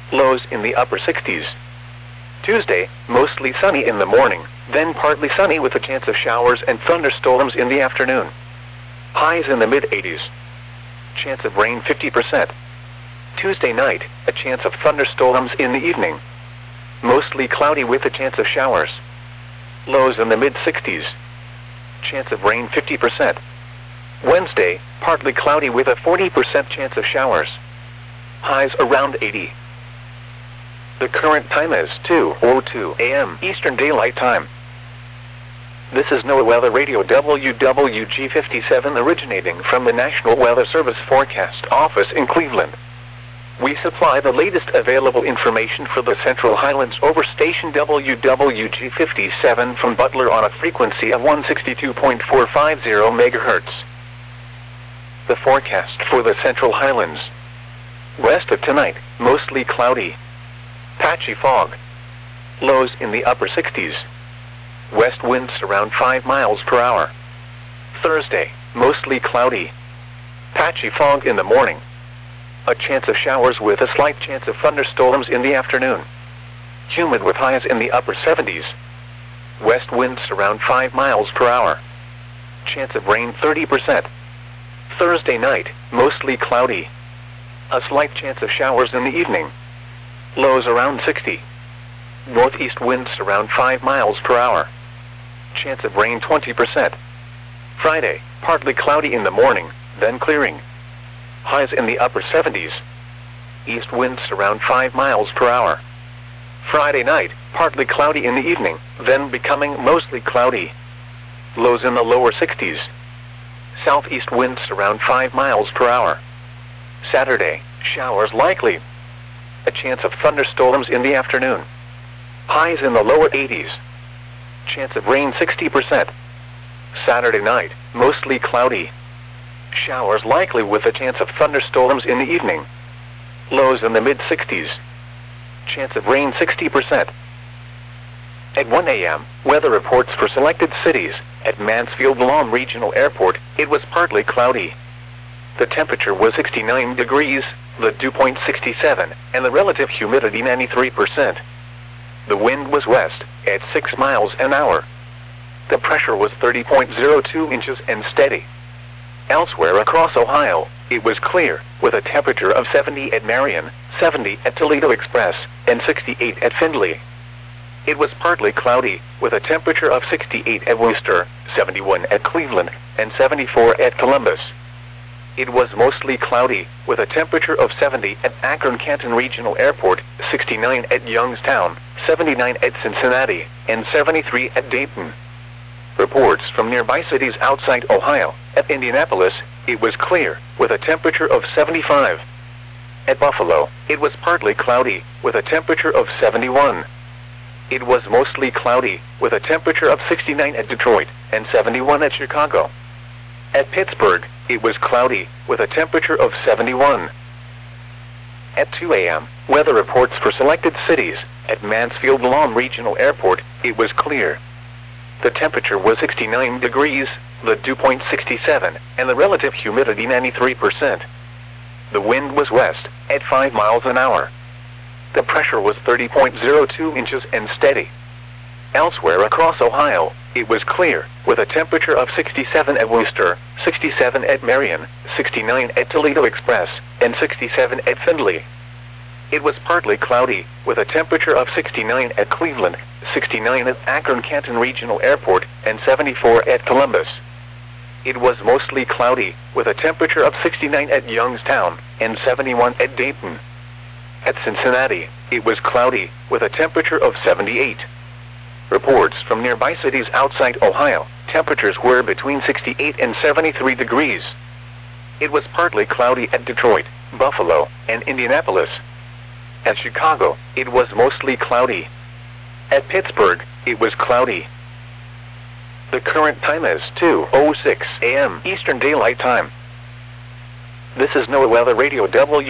Lows in the upper 60s. Tuesday, mostly sunny in the morning, then partly sunny with a chance of showers and thunderstorms in the afternoon. Highs in the mid-80s. Chance of rain 50%. Tuesday night, a chance of thunderstorms in the evening. Mostly cloudy with a chance of showers. Lows in the mid-60s. Chance of rain 50%. Wednesday, partly cloudy with a 40% chance of showers. Highs around 80. The current time is 2:02 a.m. Eastern Daylight Time. This is NOAA Weather Radio WWG57 originating from the National Weather Service Forecast Office in Cleveland. We supply the latest available information for the Central Highlands over station WWG57 from Butler on a frequency of 162.450 MHz. The forecast for the Central Highlands. West of tonight, mostly cloudy. Patchy fog. Lows in the upper 60s. West winds around 5 miles per hour. Thursday, mostly cloudy. Patchy fog in the morning. A chance of showers with a slight chance of thunderstorms in the afternoon. Humid with highs in the upper 70s. West winds around 5 miles per hour. Chance of rain 30%. Thursday night, mostly cloudy. A slight chance of showers in the evening. Lows around 60. Northeast winds around 5 miles per hour. Chance of rain 20%. Friday, partly cloudy in the morning, then clearing. Highs in the upper 70s. East winds around 5 miles per hour. Friday night, partly cloudy in the evening, then becoming mostly cloudy. Lows in the lower 60s. Southeast winds around 5 miles per hour. Saturday, showers likely. A chance of thunderstorms in the afternoon. Highs in the lower 80s. Chance of rain 60%. Saturday night, mostly cloudy. Showers likely with a chance of thunderstorms in the evening. Lows in the mid-60s. Chance of rain 60%. At 1 a.m., weather reports for selected cities. At Mansfield-Lom Regional Airport, it was partly cloudy. The temperature was 69 degrees, the dew point 67, and the relative humidity 93%. The wind was west, at 6 miles an hour. The pressure was 30.02 inches and steady. Elsewhere across Ohio, it was clear, with a temperature of 70 at Marion, 70 at Toledo Express, and 68 at Findlay. It was partly cloudy, with a temperature of 68 at Worcester, 71 at Cleveland, and 74 at Columbus. It was mostly cloudy, with a temperature of 70 at Akron-Canton Regional Airport, 69 at Youngstown, 79 at Cincinnati, and 73 at Dayton. Reports from nearby cities outside Ohio. At Indianapolis, it was clear, with a temperature of 75. At Buffalo, it was partly cloudy, with a temperature of 71. It was mostly cloudy, with a temperature of 69 at Detroit, and 71 at Chicago. At Pittsburgh, it was cloudy, with a temperature of 71. At 2 a.m., weather reports for selected cities. At Mansfield-Lom Regional Airport, it was clear. The temperature was 69 degrees, the dew point 67, and the relative humidity 93%. The wind was west, at 5 miles an hour. The pressure was 30.02 inches and steady. Elsewhere across Ohio, it was clear, with a temperature of 67 at Worcester, 67 at Marion, 69 at Toledo Express, and 67 at Findlay. It was partly cloudy, with a temperature of 69 at Cleveland, 69 at Akron-Canton Regional Airport, and 74 at Columbus. It was mostly cloudy, with a temperature of 69 at Youngstown, and 71 at Dayton. At Cincinnati, it was cloudy, with a temperature of 78. Reports from nearby cities outside Ohio, temperatures were between 68 and 73 degrees. It was partly cloudy at Detroit, Buffalo, and Indianapolis. At Chicago, it was mostly cloudy. At Pittsburgh, it was cloudy. The current time is 2:06 a.m. Eastern Daylight Time. This is NOAA Weather Radio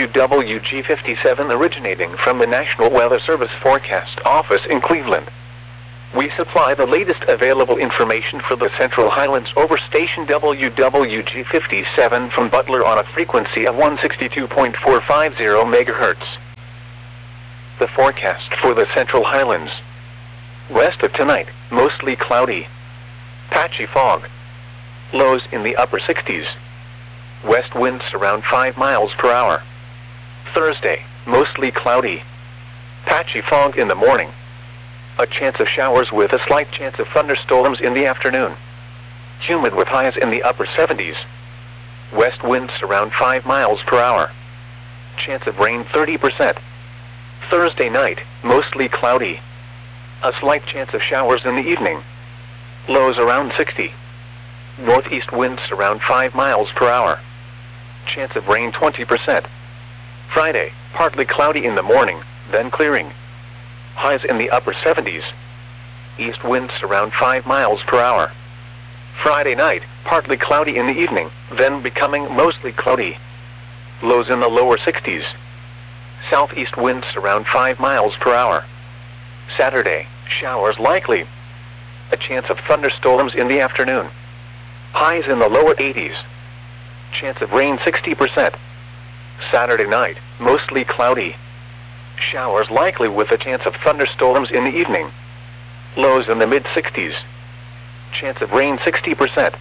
WWG57 originating from the National Weather Service Forecast Office in Cleveland. We supply the latest available information for the Central Highlands over station WWG57 from Butler on a frequency of 162.450 MHz. The forecast for the Central Highlands. West of tonight, mostly cloudy. Patchy fog. Lows in the upper 60s. West winds around 5 miles per hour. Thursday, mostly cloudy. Patchy fog in the morning. A chance of showers with a slight chance of thunderstorms in the afternoon. Humid with highs in the upper 70s. West winds around 5 miles per hour. Chance of rain 30%. Thursday night, mostly cloudy. A slight chance of showers in the evening. Lows around 60. Northeast winds around 5 miles per hour. Chance of rain 20%. Friday, partly cloudy in the morning, then clearing. Highs in the upper 70s. East winds around 5 miles per hour. Friday night, partly cloudy in the evening, then becoming mostly cloudy. Lows in the lower 60s. Southeast winds around 5 miles per hour. Saturday, showers likely. A chance of thunderstorms in the afternoon. Highs in the lower 80s. Chance of rain 60%. Saturday night, mostly cloudy. Showers likely with a chance of thunderstorms in the evening. Lows in the mid-60s. Chance of rain 60%.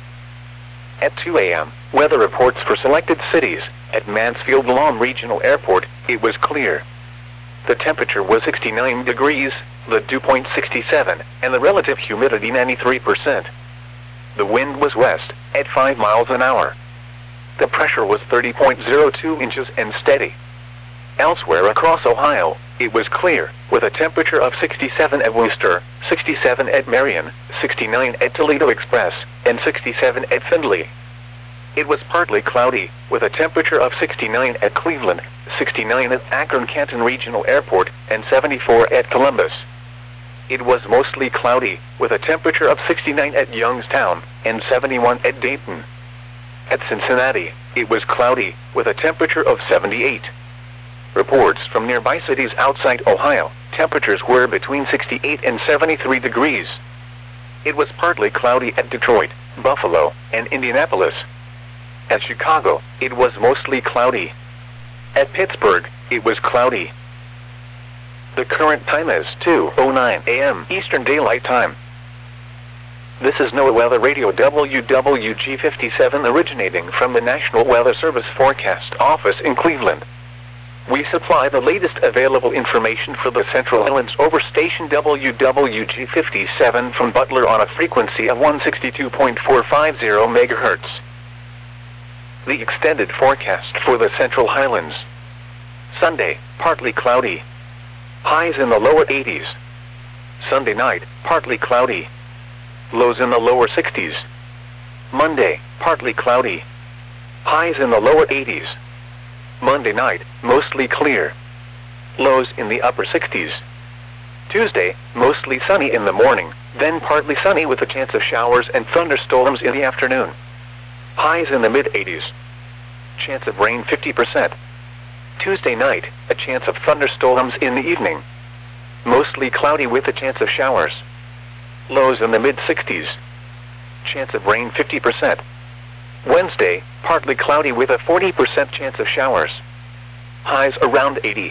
At 2 a.m., weather reports for selected cities. At Mansfield Lawn Regional Airport, it was clear. The temperature was 69 degrees, the dew point 67, and the relative humidity 93%. The wind was west, at 5 miles an hour. The pressure was 30.02 inches and steady. Elsewhere across Ohio, it was clear, with a temperature of 67 at Wooster, 67 at Marion, 69 at Toledo Express, and 67 at Findlay. It was partly cloudy, with a temperature of 69 at Cleveland, 69 at Akron-Canton Regional Airport, and 74 at Columbus. It was mostly cloudy, with a temperature of 69 at Youngstown, and 71 at Dayton. At Cincinnati, it was cloudy, with a temperature of 78. Reports from nearby cities outside Ohio, temperatures were between 68 and 73 degrees. It was partly cloudy at Detroit, Buffalo, and Indianapolis. At Chicago, it was mostly cloudy. At Pittsburgh, it was cloudy. The current time is 2:09 a.m. Eastern Daylight Time. This is NOAA Weather Radio WWG57 originating from the National Weather Service Forecast Office in Cleveland. We supply the latest available information for the Central Highlands over station WWG57 from Butler on a frequency of 162.450 MHz. The extended forecast for the Central Highlands. Sunday, partly cloudy. Highs in the lower 80s. Sunday night, partly cloudy. Lows in the lower 60s. Monday, partly cloudy. Highs in the lower 80s. Monday night, mostly clear. Lows in the upper 60s. Tuesday, mostly sunny in the morning, then partly sunny with a chance of showers and thunderstorms in the afternoon. Highs in the mid-80s. Chance of rain 50%. Tuesday night, a chance of thunderstorms in the evening. Mostly cloudy with a chance of showers. Lows in the mid-60s. Chance of rain 50%. Wednesday, partly cloudy with a 40% chance of showers. Highs around 80.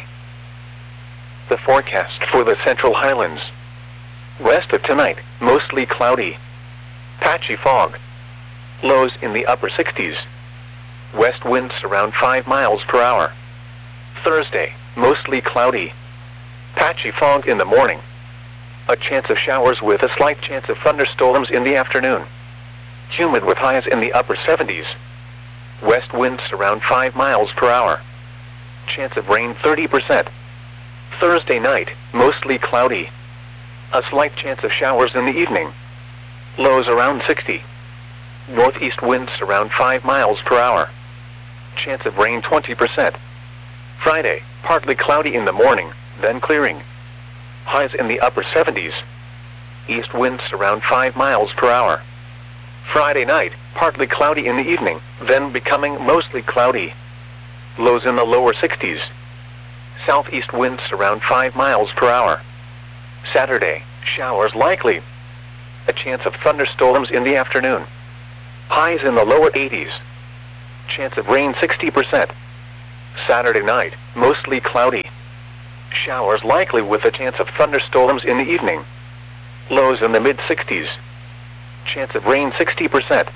The forecast for the Central Highlands. West of tonight, mostly cloudy. Patchy fog. Lows in the upper 60s. West winds around 5 miles per hour. Thursday, mostly cloudy. Patchy fog in the morning. A chance of showers with a slight chance of thunderstorms in the afternoon. Humid with highs in the upper 70s. West winds around 5 miles per hour. Chance of rain 30%. Thursday night, mostly cloudy. A slight chance of showers in the evening. Lows around 60. Northeast winds around 5 miles per hour. Chance of rain 20%. Friday, partly cloudy in the morning, then clearing. Highs in the upper 70s. East winds around 5 miles per hour. Friday night, partly cloudy in the evening, then becoming mostly cloudy. Lows in the lower 60s. Southeast winds around 5 miles per hour. Saturday, showers likely. A chance of thunderstorms in the afternoon. Highs in the lower 80s. Chance of rain 60%. Saturday night, mostly cloudy. Showers likely with a chance of thunderstorms in the evening. Lows in the mid-60s. Chance of rain 60%.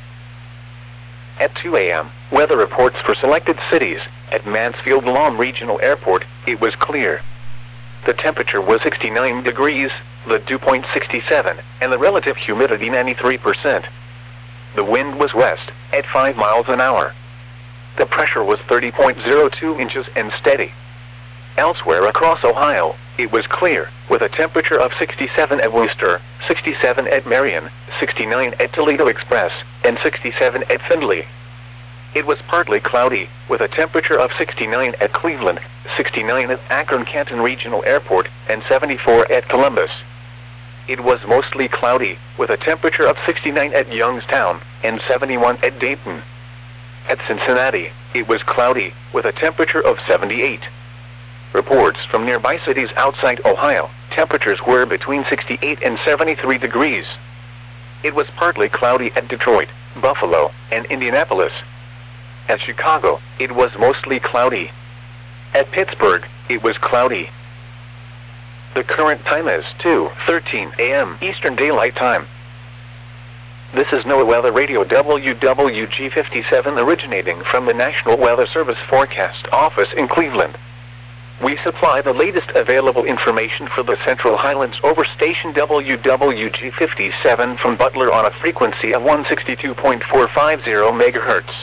At 2 a.m., weather reports for selected cities. At Mansfield Lawn Regional Airport, it was clear. The temperature was 69 degrees, the dew point 67, and the relative humidity 93%. The wind was west, at 5 miles an hour. The pressure was 30.02 inches and steady. Elsewhere across Ohio, it was clear, with a temperature of 67 at Wooster, 67 at Marion, 69 at Toledo Express, and 67 at Findlay. It was partly cloudy, with a temperature of 69 at Cleveland, 69 at Akron-Canton Regional Airport, and 74 at Columbus. It was mostly cloudy, with a temperature of 69 at Youngstown, and 71 at Dayton. At Cincinnati, it was cloudy, with a temperature of 78. Reports from nearby cities outside Ohio, temperatures were between 68 and 73 degrees. It was partly cloudy at Detroit, Buffalo, and Indianapolis. At Chicago, it was mostly cloudy. At Pittsburgh, it was cloudy. The current time is 2:13 a.m. Eastern Daylight Time. This is NOAA Weather Radio WWG57 originating from the National Weather Service Forecast Office in Cleveland. We supply the latest available information for the Central Highlands over station WWG57 from Butler on a frequency of 162.450 MHz.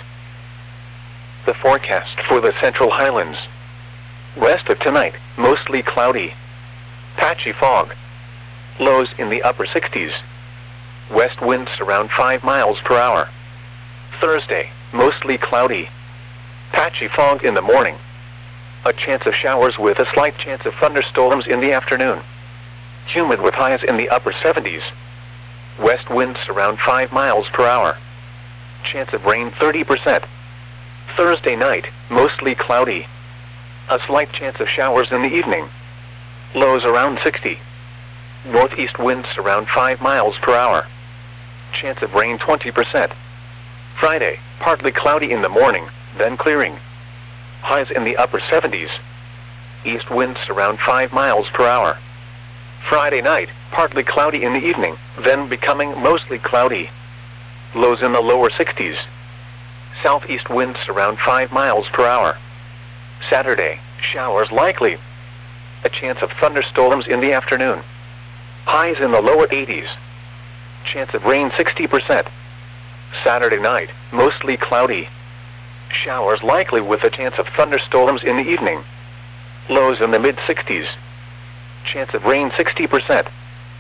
The forecast for the Central Highlands. West of tonight, mostly cloudy. Patchy fog. Lows in the upper 60s. West winds around 5 miles per hour. Thursday, mostly cloudy. Patchy fog in the morning. A chance of showers with a slight chance of thunderstorms in the afternoon. Humid with highs in the upper 70s. West winds around 5 miles per hour. Chance of rain 30%. Thursday night, mostly cloudy. A slight chance of showers in the evening. Lows around 60. Northeast winds around 5 miles per hour. Chance of rain 20%. Friday, partly cloudy in the morning, then clearing. Highs in the upper 70s. East winds around 5 miles per hour. Friday night, partly cloudy in the evening, then becoming mostly cloudy. Lows in the lower 60s. Southeast winds around 5 miles per hour. Saturday, showers likely. A chance of thunderstorms in the afternoon. Highs in the lower 80s. Chance of rain 60%. Saturday night, mostly cloudy. Showers likely with a chance of thunderstorms in the evening. Lows in the mid-60s. Chance of rain 60%.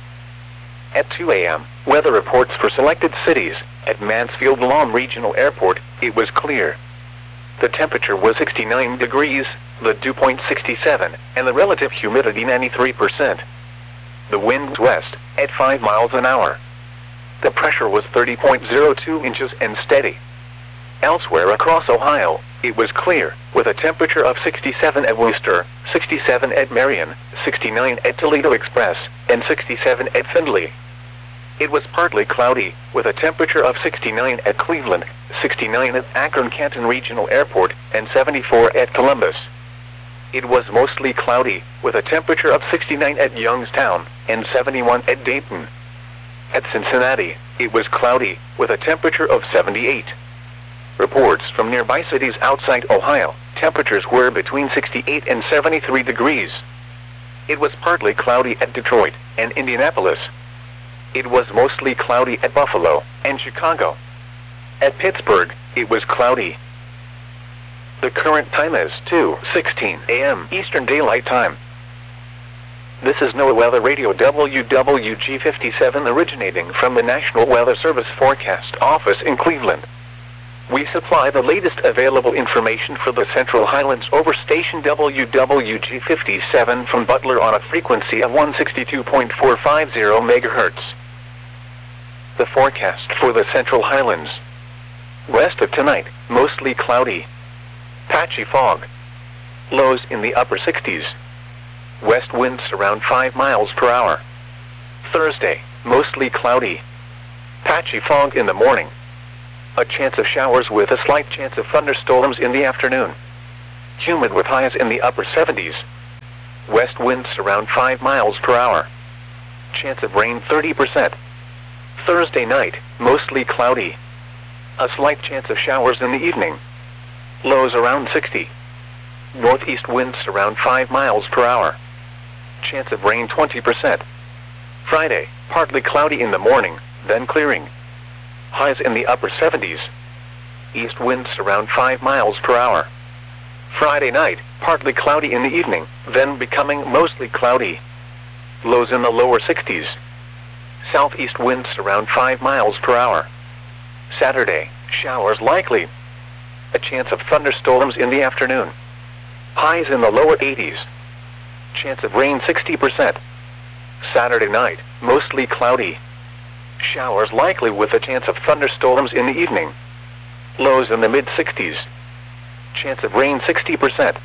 At 2 a.m., weather reports for selected cities. At Mansfield Lawn Regional Airport, it was clear. The temperature was 69 degrees, the dew point 67, and the relative humidity 93%. The wind was west, at 5 miles an hour. The pressure was 30.02 inches and steady. Elsewhere across Ohio, it was clear, with a temperature of 67 at Wooster, 67 at Marion, 69 at Toledo Express, and 67 at Findlay. It was partly cloudy, with a temperature of 69 at Cleveland, 69 at Akron-Canton Regional Airport, and 74 at Columbus. It was mostly cloudy, with a temperature of 69 at Youngstown, and 71 at Dayton. At Cincinnati, it was cloudy, with a temperature of 78. Reports from nearby cities outside Ohio, temperatures were between 68 and 73 degrees. It was partly cloudy at Detroit and Indianapolis. It was mostly cloudy at Buffalo and Chicago. At Pittsburgh, it was cloudy. The current time is 2:16 a.m. Eastern Daylight Time. This is NOAA Weather Radio WWG57 originating from the National Weather Service Forecast Office in Cleveland. We supply the latest available information for the Central Highlands over station WWG57 from Butler on a frequency of 162.450 MHz. The forecast for the Central Highlands. West of tonight, mostly cloudy. Patchy fog. Lows in the upper 60s. West winds around 5 miles per hour. Thursday, mostly cloudy. Patchy fog in the morning. A chance of showers with a slight chance of thunderstorms in the afternoon. Humid with highs in the upper 70s. West winds around 5 miles per hour. Chance of rain 30%. Thursday night, mostly cloudy. A slight chance of showers in the evening. Lows around 60. Northeast winds around 5 miles per hour. Chance of rain 20%. Friday, partly cloudy in the morning, then clearing. Highs in the upper 70s. East winds around 5 miles per hour. Friday night, partly cloudy in the evening, then becoming mostly cloudy. Lows in the lower 60s. Southeast winds around 5 miles per hour. Saturday, showers likely. A chance of thunderstorms in the afternoon. Highs in the lower 80s. Chance of rain 60%. Saturday night, mostly cloudy. Showers likely with a chance of thunderstorms in the evening. Lows in the mid-60s. Chance of rain 60%.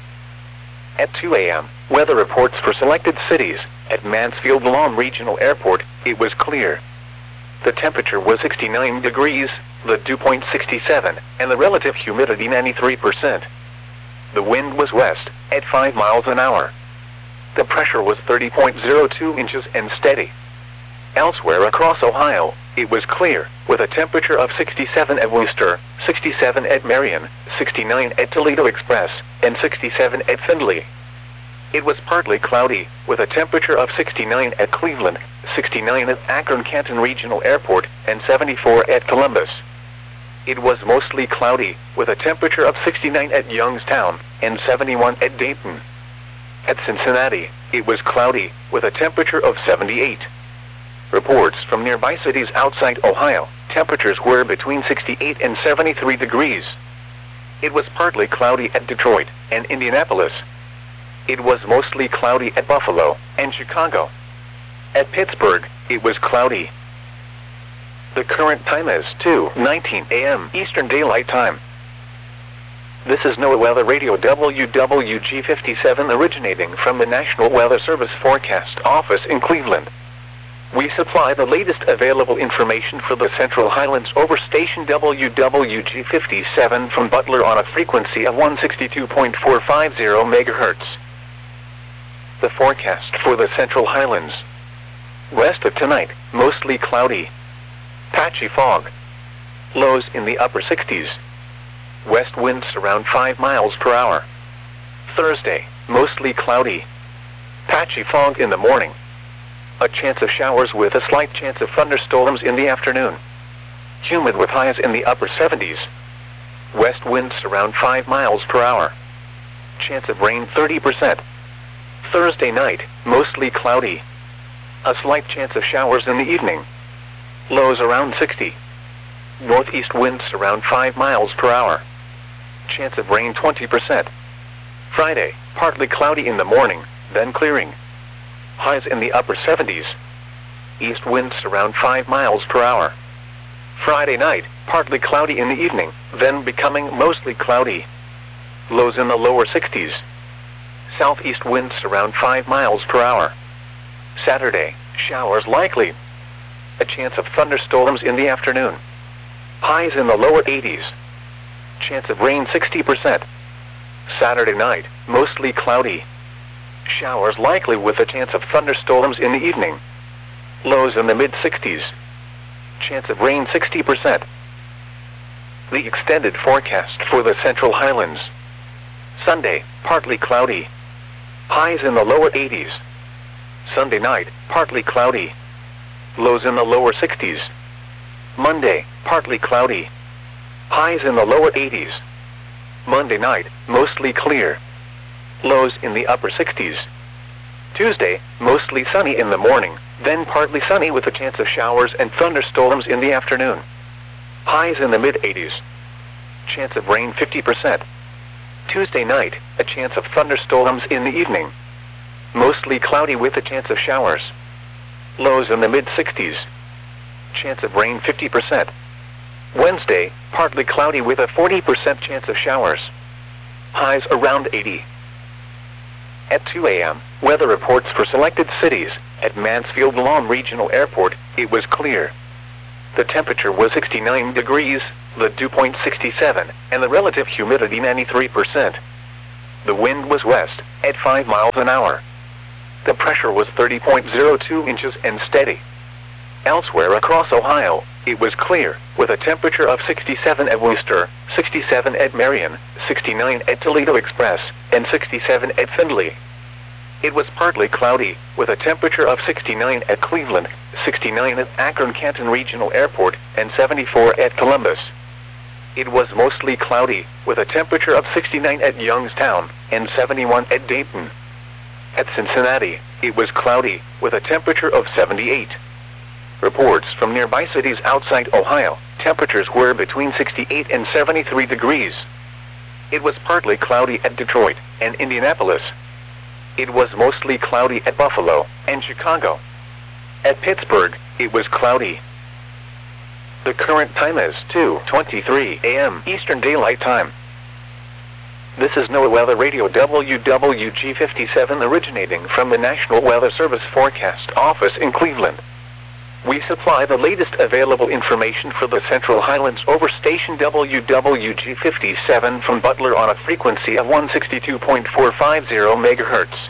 At 2 a.m., weather reports for selected cities. At Mansfield Lawn Regional Airport, it was clear. The temperature was 69 degrees, the dew point 67, and the relative humidity 93%. The wind was west, at 5 miles an hour. The pressure was 30.02 inches and steady. Elsewhere across Ohio, it was clear, with a temperature of 67 at Wooster, 67 at Marion, 69 at Toledo Express, and 67 at Findlay. It was partly cloudy, with a temperature of 69 at Cleveland, 69 at Akron-Canton Regional Airport, and 74 at Columbus. It was mostly cloudy, with a temperature of 69 at Youngstown, and 71 at Dayton. At Cincinnati, it was cloudy, with a temperature of 78. Reports from nearby cities outside Ohio, temperatures were between 68 and 73 degrees. It was partly cloudy at Detroit and Indianapolis. It was mostly cloudy at Buffalo and Chicago. At Pittsburgh, it was cloudy. The current time is 2:19 a.m. Eastern Daylight Time. This is NOAA Weather Radio WWG57 originating from the National Weather Service Forecast Office in Cleveland. We supply the latest available information for the Central Highlands over station WWG57 from Butler on a frequency of 162.450 MHz. The forecast for the Central Highlands. West of tonight, mostly cloudy. Patchy fog. Lows in the upper 60s. West winds around 5 miles per hour. Thursday, mostly cloudy. Patchy fog in the morning. A chance of showers with a slight chance of thunderstorms in the afternoon. Humid with highs in the upper 70s. West winds around 5 miles per hour. Chance of rain 30%. Thursday night, mostly cloudy. A slight chance of showers in the evening. Lows around 60. Northeast winds around 5 miles per hour. Chance of rain 20%. Friday, partly cloudy in the morning, then clearing. Highs in the upper 70s. East winds around 5 miles per hour. Friday night, partly cloudy in the evening, then becoming mostly cloudy. Lows in the lower 60s. Southeast winds around 5 miles per hour. Saturday, showers likely. A chance of thunderstorms in the afternoon. Highs in the lower 80s. Chance of rain 60%. Saturday night, mostly cloudy. Showers likely with a chance of thunderstorms in the evening. Lows in the mid-60s. Chance of rain 60%. The extended forecast for the Central Highlands. Sunday, partly cloudy. Highs in the lower 80s. Sunday night, partly cloudy. Lows in the lower 60s. Monday, partly cloudy. Highs in the lower 80s. Monday night, mostly clear. Lows in the upper 60s. Tuesday, mostly sunny in the morning, then partly sunny with a chance of showers and thunderstorms in the afternoon. Highs in the mid-80s. Chance of rain 50%. Tuesday night, a chance of thunderstorms in the evening. Mostly cloudy with a chance of showers. Lows in the mid-60s. Chance of rain 50%. Wednesday, partly cloudy with a 40% chance of showers. Highs around 80. At 2 a.m., weather reports for selected cities. At Mansfield Lawn Regional Airport, it was clear. The temperature was 69 degrees, the dew point 67, and the relative humidity 93%. The wind was west, at 5 miles an hour. The pressure was 30.02 inches and steady. Elsewhere across Ohio, it was clear, with a temperature of 67 at Wooster, 67 at Marion, 69 at Toledo Express, and 67 at Findlay. It was partly cloudy, with a temperature of 69 at Cleveland, 69 at Akron-Canton Regional Airport, and 74 at Columbus. It was mostly cloudy, with a temperature of 69 at Youngstown, and 71 at Dayton. At Cincinnati, it was cloudy, with a temperature of 78. Reports from nearby cities outside Ohio, temperatures were between 68 and 73 degrees. It was partly cloudy at Detroit and Indianapolis. It was mostly cloudy at Buffalo and Chicago. At Pittsburgh, it was cloudy. The current time is 2:23 a.m. Eastern Daylight Time. This is NOAA Weather Radio WWG57 originating from the National Weather Service Forecast Office in Cleveland. We supply the latest available information for the Central Highlands over station WWG57 from Butler on a frequency of 162.450 MHz.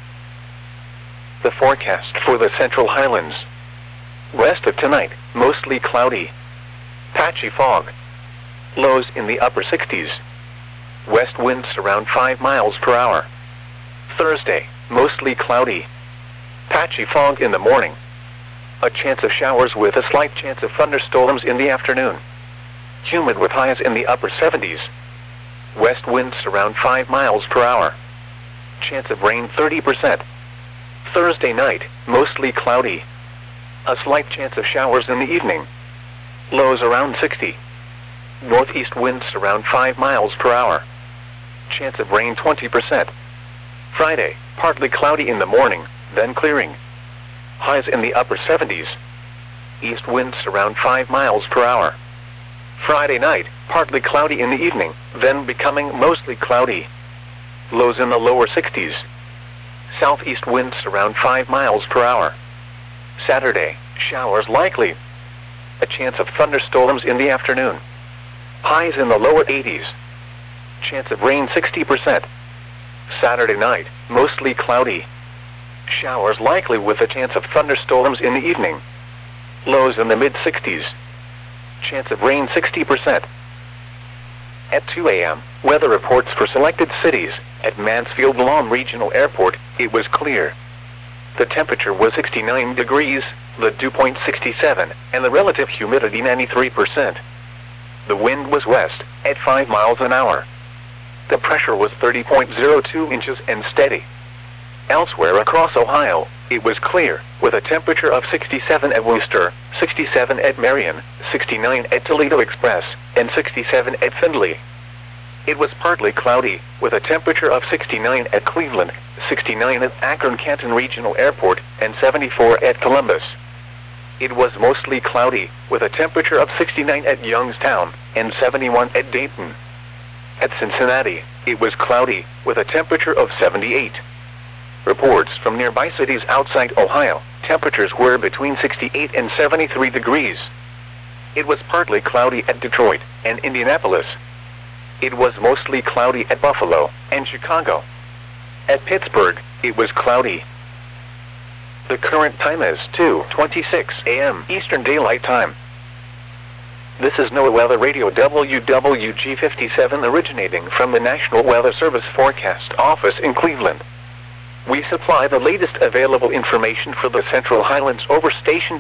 The forecast for the Central Highlands. West of tonight, mostly cloudy. Patchy fog. Lows in the upper 60s. West winds around 5 miles per hour. Thursday, mostly cloudy. Patchy fog in the morning. A chance of showers with a slight chance of thunderstorms in the afternoon. Humid with highs in the upper 70s. West winds around 5 miles per hour. Chance of rain 30%. Thursday night, mostly cloudy. A slight chance of showers in the evening. Lows around 60. Northeast winds around 5 miles per hour. Chance of rain 20%. Friday, partly cloudy in the morning, then clearing. Highs in the upper 70s. East winds around 5 miles per hour. Friday night, partly cloudy in the evening, then becoming mostly cloudy. Lows in the lower 60s. Southeast winds around 5 miles per hour. Saturday, showers likely. A chance of thunderstorms in the afternoon. Highs in the lower 80s. Chance of rain 60%. Saturday night, mostly cloudy. Showers likely with a chance of thunderstorms in the evening. Lows in the mid-60s. Chance of rain 60%. At 2 a.m., weather reports for selected cities. At Mansfield Lawn Regional Airport, it was clear. The temperature was 69 degrees, the dew point 67, and the relative humidity 93%. The wind was west, at 5 miles an hour. The pressure was 30.02 inches and steady. Elsewhere across Ohio, it was clear, with a temperature of 67 at Wooster, 67 at Marion, 69 at Toledo Express, and 67 at Findlay. It was partly cloudy, with a temperature of 69 at Cleveland, 69 at Akron-Canton Regional Airport, and 74 at Columbus. It was mostly cloudy, with a temperature of 69 at Youngstown, and 71 at Dayton. At Cincinnati, it was cloudy, with a temperature of 78. Reports from nearby cities outside Ohio, temperatures were between 68 and 73 degrees. It was partly cloudy at Detroit and Indianapolis. It was mostly cloudy at Buffalo and Chicago. At Pittsburgh, it was cloudy. The current time is 2:26 a.m. Eastern Daylight Time. This is NOAA Weather Radio WWG57 originating from the National Weather Service Forecast Office in Cleveland. We supply the latest available information for the Central Highlands over station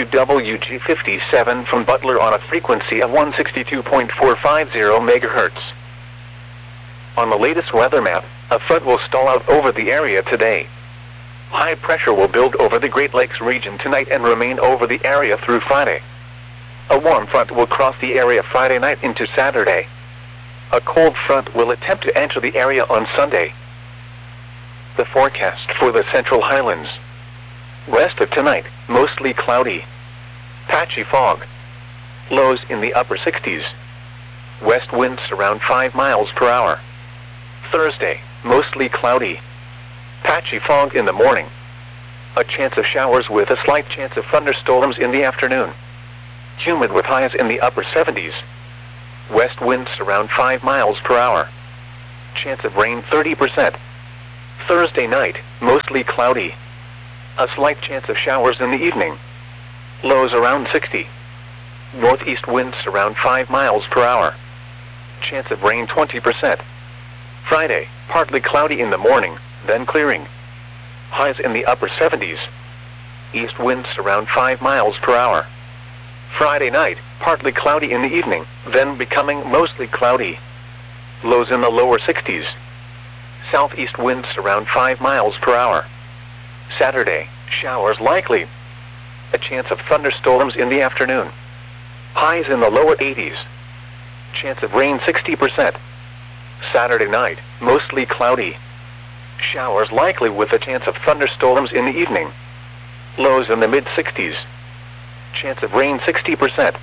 WWG57 from Butler on a frequency of 162.450 MHz. On the latest weather map, a front will stall out over the area today. High pressure will build over the Great Lakes region tonight and remain over the area through Friday. A warm front will cross the area Friday night into Saturday. A cold front will attempt to enter the area on Sunday. The forecast for the Central Highlands. West of tonight, mostly cloudy. Patchy fog. Lows in the upper 60s. West winds around 5 miles per hour. Thursday, mostly cloudy. Patchy fog in the morning. A chance of showers with a slight chance of thunderstorms in the afternoon. Humid with highs in the upper 70s. West winds around 5 miles per hour. Chance of rain 30%. Thursday night, mostly cloudy. A slight chance of showers in the evening. Lows around 60. Northeast winds around 5 miles per hour. Chance of rain 20%. Friday, partly cloudy in the morning, then clearing. Highs in the upper 70s. East winds around 5 miles per hour. Friday night, partly cloudy in the evening, then becoming mostly cloudy. Lows in the lower 60s. Southeast winds around 5 miles per hour. Saturday, showers likely. A chance of thunderstorms in the afternoon. Highs in the lower 80s. Chance of rain 60%. Saturday night, mostly cloudy. Showers likely with a chance of thunderstorms in the evening. Lows in the mid-60s. Chance of rain 60%.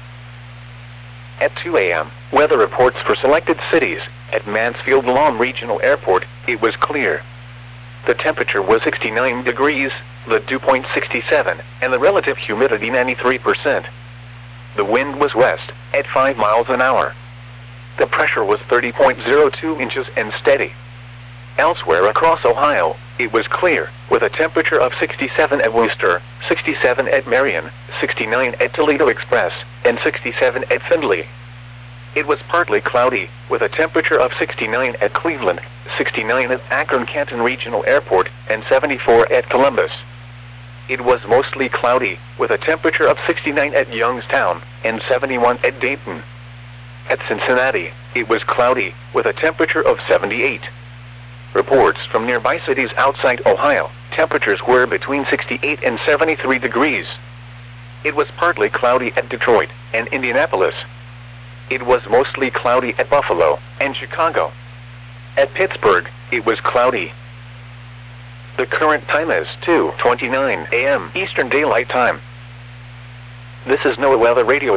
At 2 a.m., weather reports for selected cities. At Mansfield Lawn Regional Airport, it was clear. The temperature was 69 degrees, the dew point 67, and the relative humidity 93%. The wind was west, at 5 miles an hour. The pressure was 30.02 inches and steady. Elsewhere across Ohio, it was clear, with a temperature of 67 at Wooster, 67 at Marion, 69 at Toledo Express, and 67 at Findlay. It was partly cloudy, with a temperature of 69 at Cleveland, 69 at Akron-Canton Regional Airport, and 74 at Columbus. It was mostly cloudy, with a temperature of 69 at Youngstown, and 71 at Dayton. At Cincinnati, it was cloudy, with a temperature of 78. Reports from nearby cities outside Ohio, temperatures were between 68 and 73 degrees. It was partly cloudy at Detroit and Indianapolis. It was mostly cloudy at Buffalo and Chicago. At Pittsburgh, it was cloudy. The current time is 2:29 a.m. Eastern Daylight Time. This is NOAA Weather Radio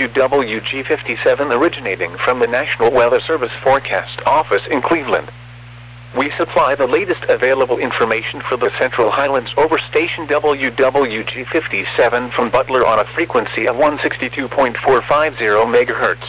WWG57 originating from the National Weather Service Forecast Office in Cleveland. We supply the latest available information for the Central Highlands over station WWG57 from Butler on a frequency of 162.450 MHz.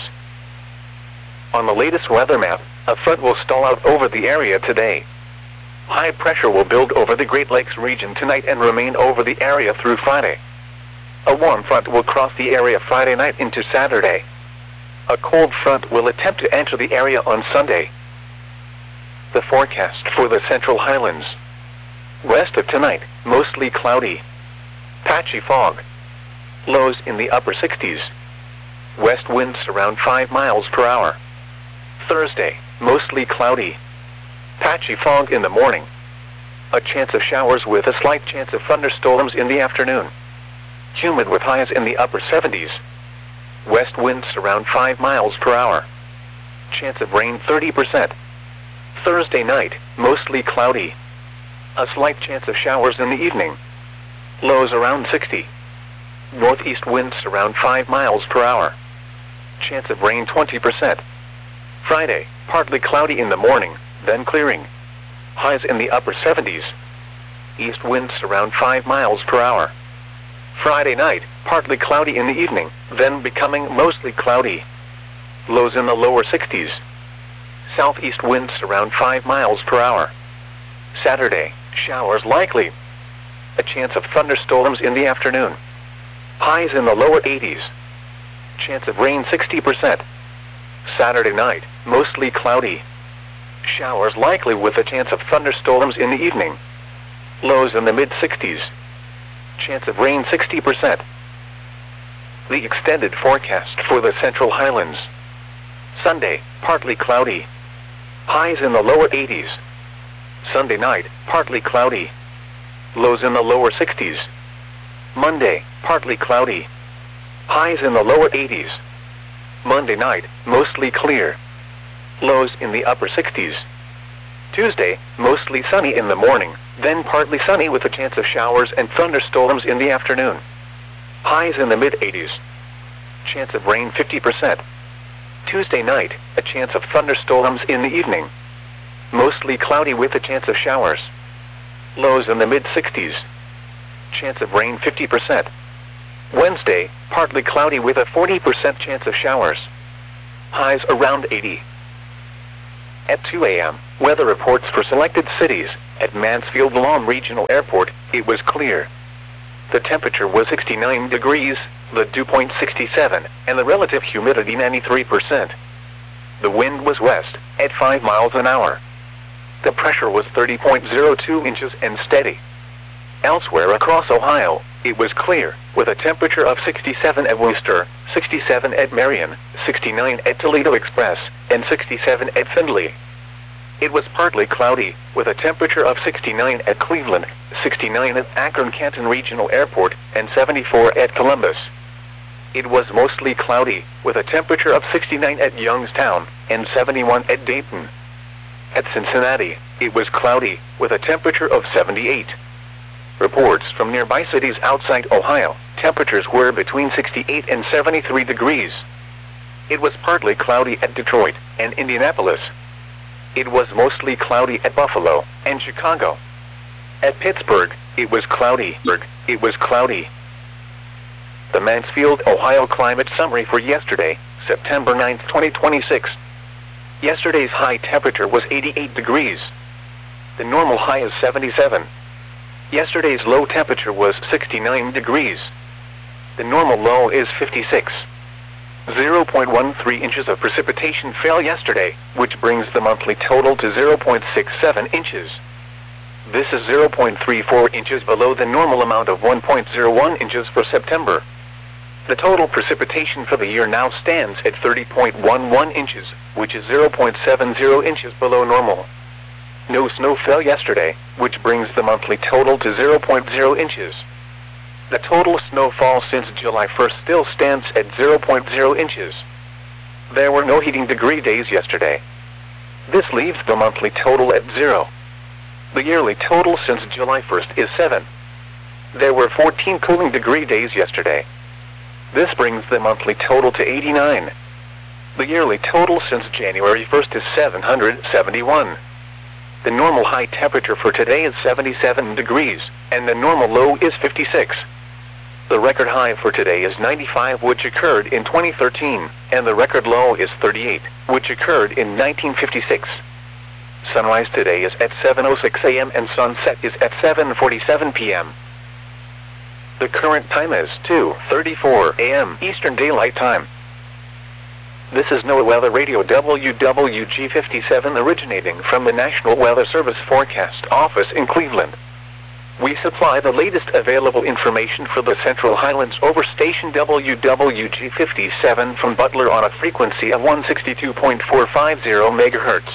On the latest weather map, a front will stall out over the area today. High pressure will build over the Great Lakes region tonight and remain over the area through Friday. A warm front will cross the area Friday night into Saturday. A cold front will attempt to enter the area on Sunday. The forecast for the Central Highlands. West of tonight, mostly cloudy. Patchy fog. Lows in the upper 60s. West winds around 5 miles per hour. Thursday, mostly cloudy. Patchy fog in the morning. A chance of showers with a slight chance of thunderstorms in the afternoon. Humid with highs in the upper 70s. West winds around 5 miles per hour. Chance of rain 30%. Thursday night, mostly cloudy. A slight chance of showers in the evening. Lows around 60. Northeast winds around 5 miles per hour. Chance of rain 20%. Friday, partly cloudy in the morning, then clearing. Highs in the upper 70s. East winds around 5 miles per hour. Friday night, partly cloudy in the evening, then becoming mostly cloudy. Lows in the lower 60s. Southeast winds around 5 miles per hour. Saturday, showers likely. A chance of thunderstorms in the afternoon. Highs in the lower 80s. Chance of rain 60%. Saturday night, mostly cloudy. Showers likely with a chance of thunderstorms in the evening. Lows in the mid-60s. Chance of rain 60%. The extended forecast for the Central Highlands. Sunday, partly cloudy. Highs in the lower 80s. Sunday night, partly cloudy. Lows in the lower 60s. Monday, partly cloudy. Highs in the lower 80s. Monday night, mostly clear. Lows in the upper 60s. Tuesday, mostly sunny in the morning, then partly sunny with a chance of showers and thunderstorms in the afternoon. Highs in the mid-80s. Chance of rain 50%. Tuesday night, a chance of thunderstorms in the evening. Mostly cloudy with a chance of showers. Lows in the mid-60s. Chance of rain 50%. Wednesday, partly cloudy with a 40% chance of showers. Highs around 80. At 2 a.m., Weather reports for selected cities. At Mansfield Lawn Regional Airport, it was clear. The temperature was 69 degrees, the dew point 67, and the relative humidity 93%. The wind was west, at 5 miles an hour. The pressure was 30.02 inches and steady. Elsewhere across Ohio, it was clear, with a temperature of 67 at Wooster, 67 at Marion, 69 at Toledo Express, and 67 at Findlay. It was partly cloudy, with a temperature of 69 at Cleveland, 69 at Akron-Canton Regional Airport, and 74 at Columbus. It was mostly cloudy, with a temperature of 69 at Youngstown, and 71 at Dayton. At Cincinnati, it was cloudy, with a temperature of 78. Reports from nearby cities outside Ohio, temperatures were between 68 and 73 degrees. It was partly cloudy at Detroit and Indianapolis. It was mostly cloudy at Buffalo and Chicago. At Pittsburgh, it was cloudy. The Mansfield, Ohio climate summary for yesterday, September 9, 2026. Yesterday's high temperature was 88 degrees. The normal high is 77. Yesterday's low temperature was 69 degrees. The normal low is 56. 0.13 inches of precipitation fell yesterday, which brings the monthly total to 0.67 inches. This is 0.34 inches below the normal amount of 1.01 inches for September. The total precipitation for the year now stands at 30.11 inches, which is 0.70 inches below normal. No snow fell yesterday, which brings the monthly total to 0.0 inches. The total snowfall since July 1st still stands at 0.0 inches. There were no heating degree days yesterday. This leaves the monthly total at 0. The yearly total since July 1st is 7. There were 14 cooling degree days yesterday. This brings the monthly total to 89. The yearly total since January 1st is 771. The normal high temperature for today is 77 degrees, and the normal low is 56. The record high for today is 95, which occurred in 2013, and the record low is 38, which occurred in 1956. Sunrise today is at 7:06 a.m. and sunset is at 7:47 p.m. The current time is 2:34 a.m. Eastern Daylight Time. This is NOAA Weather Radio WWG57 originating from the National Weather Service Forecast Office in Cleveland. We supply the latest available information for the Central Highlands over station WWG57 from Butler on a frequency of 162.450 MHz.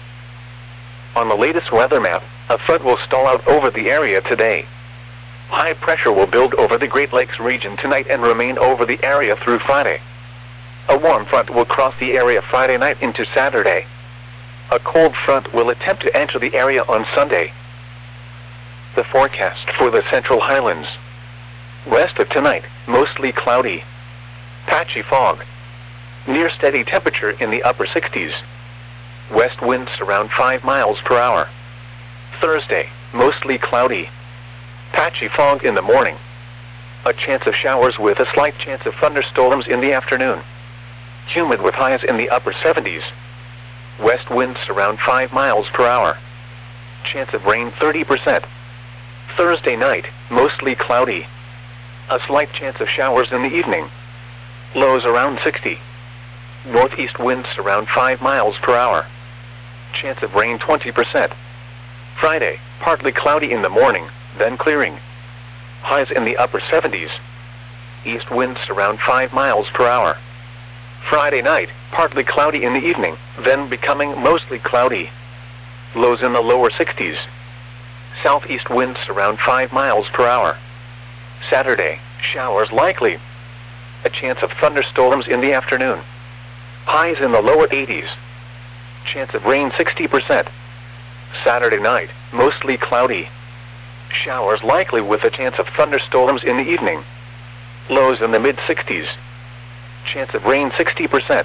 On the latest weather map, a front will stall out over the area today. High pressure will build over the Great Lakes region tonight and remain over the area through Friday. A warm front will cross the area Friday night into Saturday. A cold front will attempt to enter the area on Sunday. The forecast for the Central Highlands. West of tonight, mostly cloudy. Patchy fog. Near steady temperature in the upper 60s. West winds around 5 miles per hour. Thursday, mostly cloudy. Patchy fog in the morning. A chance of showers with a slight chance of thunderstorms in the afternoon. Humid with highs in the upper 70s. West winds around 5 miles per hour. Chance of rain 30%. Thursday night, mostly cloudy. A slight chance of showers in the evening. Lows around 60. Northeast winds around 5 miles per hour. Chance of rain 20%. Friday, partly cloudy in the morning, then clearing. Highs in the upper 70s. East winds around 5 miles per hour. Friday night, partly cloudy in the evening, then becoming mostly cloudy. Lows in the lower 60s. Southeast winds around 5 miles per hour. Saturday, showers likely. A chance of thunderstorms in the afternoon. Highs in the lower 80s. Chance of rain 60%. Saturday night, mostly cloudy. Showers likely with a chance of thunderstorms in the evening. Lows in the mid-60s. Chance of rain 60%.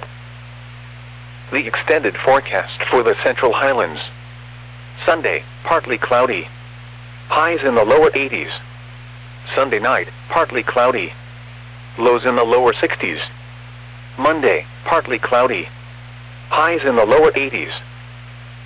The extended forecast for the Central Highlands. Sunday, partly cloudy. Highs in the lower 80s. Sunday night, partly cloudy. Lows in the lower 60s. Monday, partly cloudy. Highs in the lower 80s.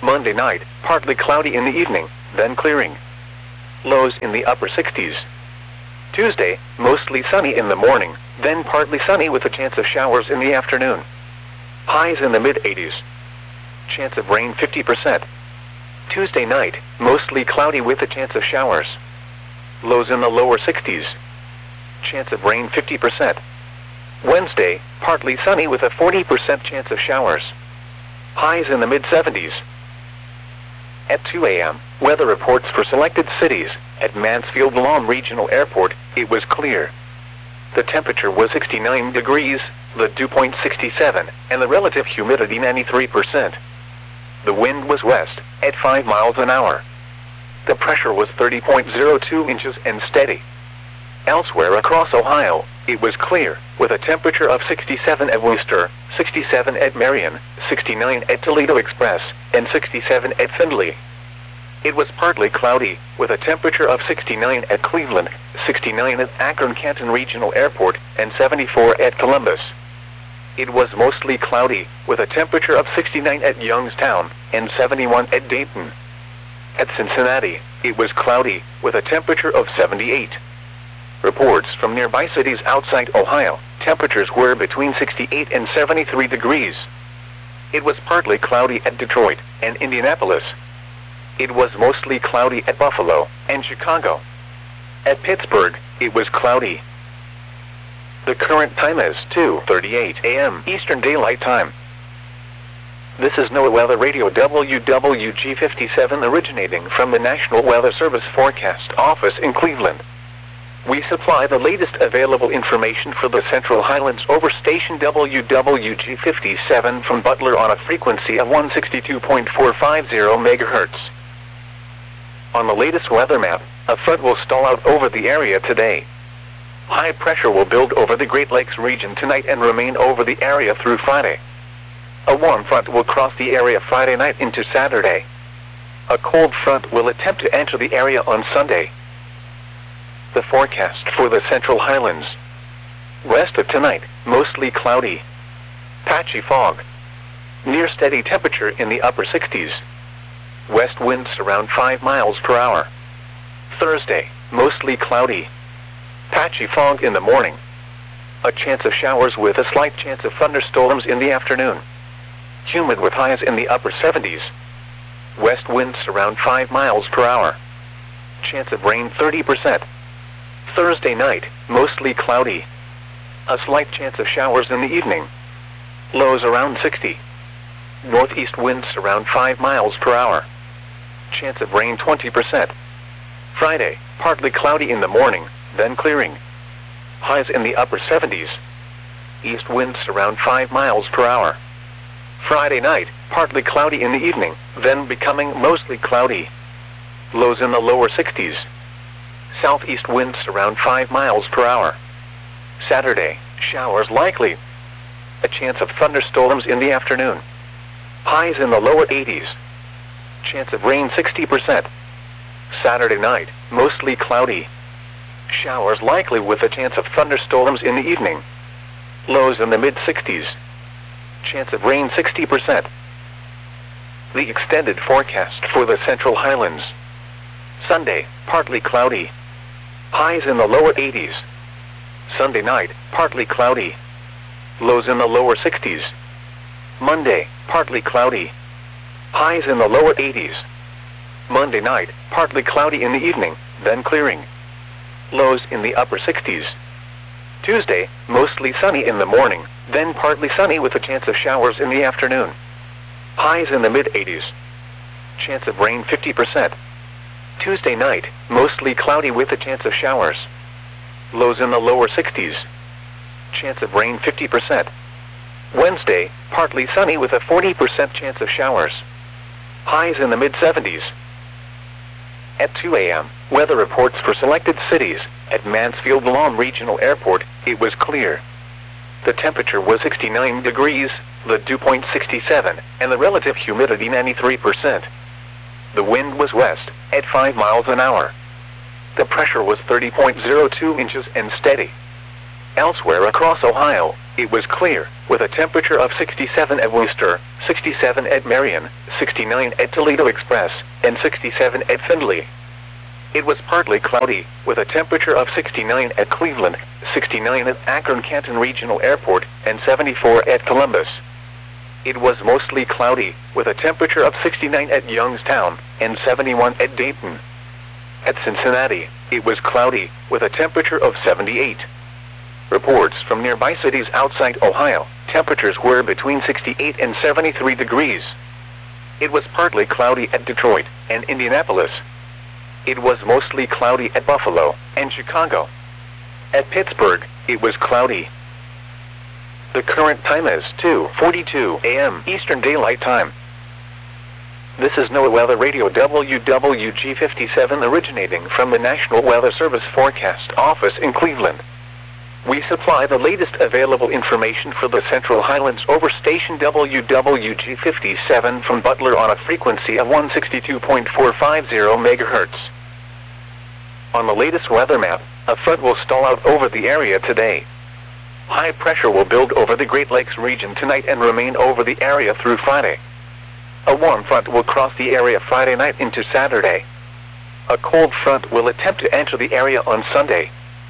Monday night, partly cloudy in the evening, then clearing. Lows in the upper 60s. Tuesday, mostly sunny in the morning, then partly sunny with a chance of showers in the afternoon. Highs in the mid-80s. Chance of rain 50%. Tuesday night, mostly cloudy with a chance of showers. Lows in the lower 60s. Chance of rain 50%. Wednesday, partly sunny with a 40% chance of showers. Highs in the mid-70s. At 2 a.m., weather reports for selected cities. At Mansfield Lawn Regional Airport, it was clear. The temperature was 69 degrees, the dew point 67, and the relative humidity 93%. The wind was west, at 5 miles an hour. The pressure was 30.02 inches and steady. Elsewhere across Ohio, it was clear, with a temperature of 67 at Wooster, 67 at Marion, 69 at Toledo Express, and 67 at Findlay. It was partly cloudy, with a temperature of 69 at Cleveland, 69 at Akron-Canton Regional Airport, and 74 at Columbus. It was mostly cloudy, with a temperature of 69 at Youngstown, and 71 at Dayton. At Cincinnati, it was cloudy, with a temperature of 78. Reports from nearby cities outside Ohio, temperatures were between 68 and 73 degrees. It was partly cloudy at Detroit and Indianapolis. It was mostly cloudy at Buffalo and Chicago. At Pittsburgh, it was cloudy. The current time is 2:38 a.m. Eastern Daylight Time. This is NOAA Weather Radio WWG57 originating from the National Weather Service Forecast Office in Cleveland. We supply the latest available information for the Central Highlands over station WWG57 from Butler on a frequency of 162.450 MHz. On the latest weather map, a front will stall out over the area today. High pressure will build over the Great Lakes region tonight and remain over the area through Friday. A warm front will cross the area Friday night into Saturday. A cold front will attempt to enter the area on Sunday. The forecast for the Central Highlands. West of tonight, mostly cloudy. Patchy fog. Near steady temperature in the upper 60s. West winds around 5 miles per hour. Thursday, mostly cloudy. Patchy fog in the morning. A chance of showers with a slight chance of thunderstorms in the afternoon. Humid with highs in the upper 70s. West winds around 5 miles per hour. Chance of rain 30%. Thursday night, mostly cloudy. A slight chance of showers in the evening. Lows around 60. Northeast winds around 5 miles per hour. Chance of rain 20%. Friday, partly cloudy in the morning, then clearing. Highs in the upper 70s. East winds around 5 miles per hour. Friday night, partly cloudy in the evening, then becoming mostly cloudy. Lows in the lower 60s. Southeast winds around 5 miles per hour. Saturday, showers likely. A chance of thunderstorms in the afternoon. Highs in the lower 80s. Chance of rain 60%. Saturday night, mostly cloudy. Showers likely with a chance of thunderstorms in the evening. Lows in the mid-60s. Chance of rain 60%. The extended forecast for the Central Highlands. Sunday, partly cloudy. Highs in the lower 80s. Sunday night, partly cloudy. Lows in the lower 60s. Monday, partly cloudy. Highs in the lower 80s. Monday night, partly cloudy in the evening, then clearing. Lows in the upper 60s. Tuesday, mostly sunny in the morning, then partly sunny with a chance of showers in the afternoon. Highs in the mid-80s. Chance of rain 50%. Tuesday night, mostly cloudy with a chance of showers. Lows in the lower 60s. Chance of rain 50%. Wednesday, partly sunny with a 40% chance of showers. Highs in the mid-70s. At 2 a.m., weather reports for selected cities. At Mansfield Lawn Regional Airport, it was clear. The temperature was 69 degrees, the dew point 67, and the relative humidity 93%. The wind was west, at 5 miles an hour. The pressure was 30.02 inches and steady. Elsewhere across Ohio, it was clear, with a temperature of 67 at Wooster, 67 at Marion, 69 at Toledo Express, and 67 at Findlay. It was partly cloudy, with a temperature of 69 at Cleveland, 69 at Akron-Canton Regional Airport, and 74 at Columbus. It was mostly cloudy, with a temperature of 69 at Youngstown, and 71 at Dayton. At Cincinnati, it was cloudy, with a temperature of 78. Reports from nearby cities outside Ohio, temperatures were between 68 and 73 degrees. It was partly cloudy at Detroit and Indianapolis. It was mostly cloudy at Buffalo and Chicago. At Pittsburgh, it was cloudy. The current time is 2:42 a.m. Eastern Daylight Time. This is NOAA Weather Radio WWG57 originating from the National Weather Service Forecast Office in Cleveland. We supply the latest available information for the Central Highlands over station WWG57 from Butler on a frequency of 162.450 MHz. On the latest weather map, a front will stall out over the area today. High pressure will build over the Great Lakes region tonight and remain over the area through Friday. A warm front will cross the area Friday night into Saturday. A cold front will attempt to enter the area on Sunday.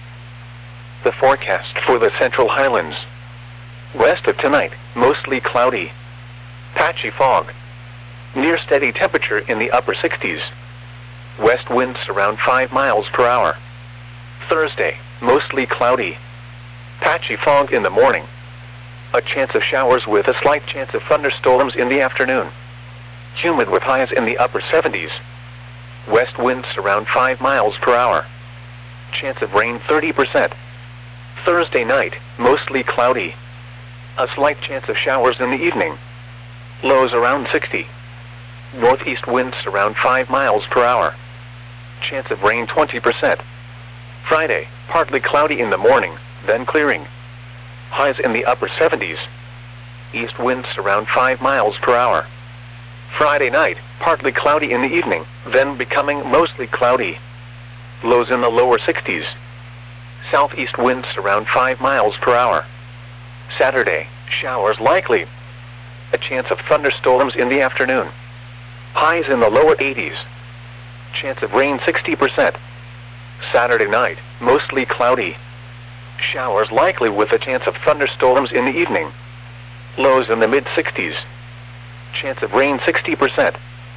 The forecast for the Central Highlands. West of tonight, mostly cloudy. Patchy fog. Near steady temperature in the upper 60s. West winds around 5 miles per hour. Thursday, mostly cloudy. Patchy fog in the morning. A chance of showers with a slight chance of thunderstorms in the afternoon. Humid with highs in the upper 70s. West winds around 5 miles per hour. Chance of rain 30%. Thursday night, mostly cloudy. A slight chance of showers in the evening. Lows around 60. Northeast winds around 5 miles per hour. Chance of rain 20%. Friday, partly cloudy in the morning, then clearing. Highs in the upper 70s. East winds around 5 miles per hour. Friday night, partly cloudy in the evening, then becoming mostly cloudy. Lows in the lower 60s. Southeast winds around 5 miles per hour. Saturday, showers likely. A chance of thunderstorms in the afternoon. Highs in the lower 80s. Chance of rain 60%. Saturday night, mostly cloudy. Showers likely with a chance of thunderstorms in the evening. Lows in the mid-60s. Chance of rain 60%.